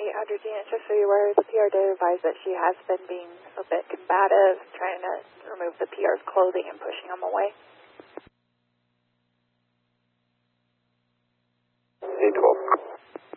Audrina, just so you're aware, the PR did advise that she has been being a bit combative, trying to remove the PR's clothing and pushing them away.